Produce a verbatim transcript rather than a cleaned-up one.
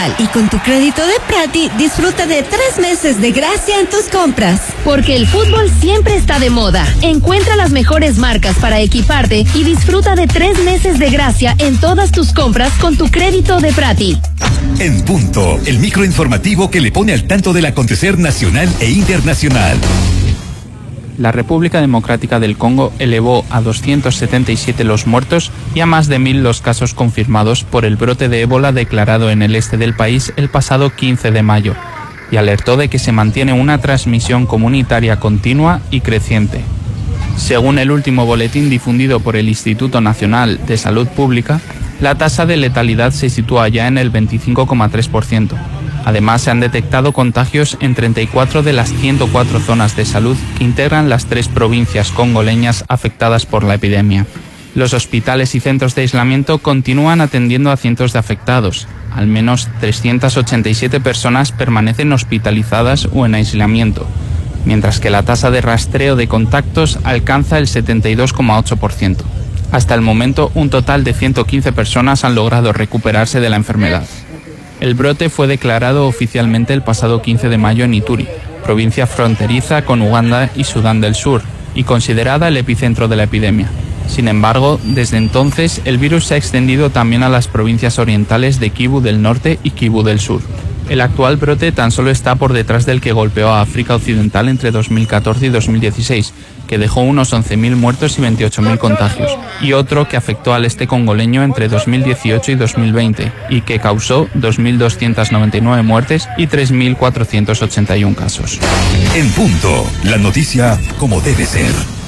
Nacional. Y con tu crédito de Prati, disfruta de tres meses de gracia en tus compras. Porque el fútbol siempre está de moda. Encuentra las mejores marcas para equiparte y disfruta de tres meses de gracia en todas tus compras con tu crédito de Prati. En punto, el microinformativo que le pone al tanto del acontecer nacional e internacional. La República Democrática del Congo elevó a doscientos setenta y siete los muertos y a más de mil los casos confirmados por el brote de ébola declarado en el este del país el pasado quince de mayo, y alertó de que se mantiene una transmisión comunitaria continua y creciente. Según el último boletín difundido por el Instituto Nacional de Salud Pública, la tasa de letalidad se sitúa ya en el veinticinco coma tres por ciento. Además, se han detectado contagios en treinta y cuatro de las ciento cuatro zonas de salud que integran las tres provincias congoleñas afectadas por la epidemia. Los hospitales y centros de aislamiento continúan atendiendo a cientos de afectados. Al menos trescientas ochenta y siete personas permanecen hospitalizadas o en aislamiento, mientras que la tasa de rastreo de contactos alcanza el setenta y dos coma ocho por ciento. Hasta el momento, un total de ciento quince personas han logrado recuperarse de la enfermedad. El brote fue declarado oficialmente el pasado quince de mayo en Ituri, provincia fronteriza con Uganda y Sudán del Sur, y considerada el epicentro de la epidemia. Sin embargo, desde entonces, el virus se ha extendido también a las provincias orientales de Kivu del Norte y Kivu del Sur. El actual brote tan solo está por detrás del que golpeó a África Occidental entre dos mil catorce y dos mil dieciséis, que dejó unos once mil muertos y veintiocho mil contagios, y otro que afectó al este congoleño entre dos mil dieciocho y dos mil veinte, y que causó dos mil doscientas noventa y nueve muertes y tres mil cuatrocientos ochenta y uno casos. En punto, la noticia como debe ser.